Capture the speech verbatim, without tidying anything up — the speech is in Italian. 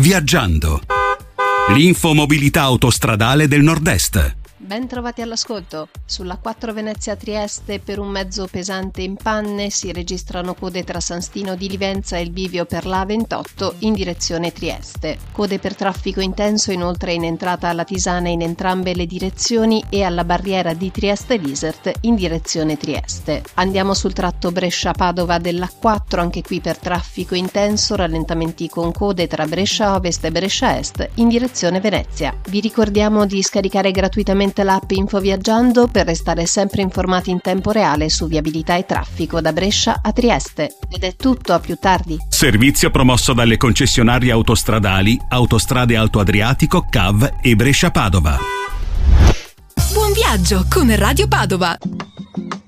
Viaggiando. L'infomobilità autostradale del Nord-Est. Ben trovati all'ascolto. Sulla quattro Venezia Trieste per un mezzo pesante in panne si registrano code tra San Stino di Livenza e il bivio per la A ventotto in direzione Trieste. Code per traffico intenso inoltre in entrata alla Tisana in entrambe le direzioni e alla barriera di Trieste-Lisert in direzione Trieste. Andiamo sul tratto Brescia-Padova dell'A quattro, anche qui per traffico intenso, rallentamenti con code tra Brescia Ovest e Brescia Est in direzione Venezia. Vi ricordiamo di scaricare gratuitamente l'app Info Viaggiando per restare sempre informati in tempo reale su viabilità e traffico da Brescia a Trieste. Ed è tutto, a più tardi. Servizio promosso dalle concessionarie autostradali Autostrade Alto Adriatico, C A V e Brescia Padova. Buon viaggio con Radio Padova.